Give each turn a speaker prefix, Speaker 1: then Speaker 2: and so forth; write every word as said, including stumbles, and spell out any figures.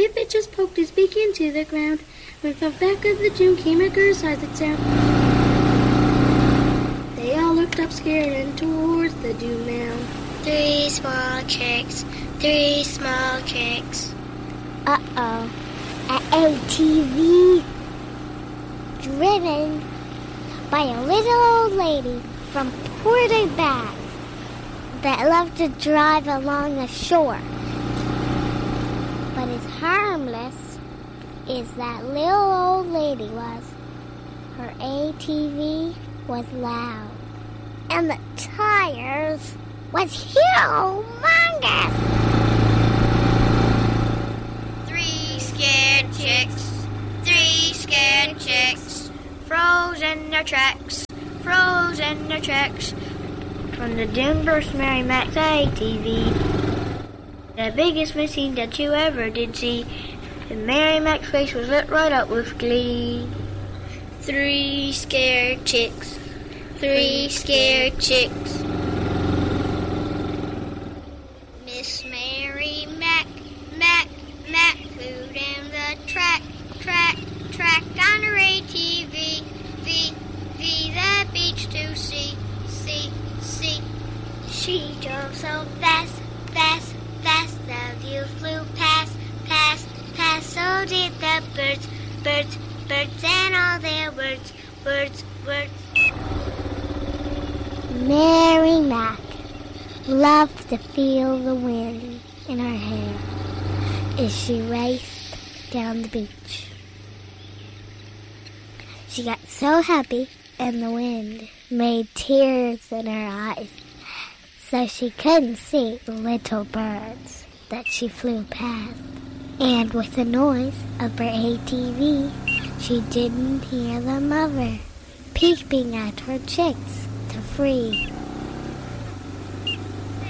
Speaker 1: Pip-Pip just poked his beak into the ground, when from back of the June came a good-sized sound. They all looked up scared and towards the dew mound.
Speaker 2: Three small chicks, three small chicks.
Speaker 3: Uh-oh. An A T V driven by a little old lady from Puerto Bass that loved to drive along the shore. But as harmless as that little old lady was, her A T V was loud. And the tires was humongous.
Speaker 2: Three scared chicks, three scared chicks, froze in their tracks, froze in their tracks. From the Denver Mary Mac's A T V, the biggest machine that you ever did see, and Mary Mac's face was lit right up with glee. Three scared chicks, three scared chicks. Miss Mary Mac, Mac, Mac flew down the track, track, track on her A T V, V, V, the beach to see, see, see. She drove so fast, fast, fast, the view flew past, past, past. So did the birds, birds, birds, and all their words, words, words.
Speaker 3: Mary Mac loved to feel the wind in her hair as she raced down the beach. She got so happy, and the wind made tears in her eyes, so she couldn't see the little birds that she flew past. And with the noise of her A T V, she didn't hear the mother peeping at her chicks to free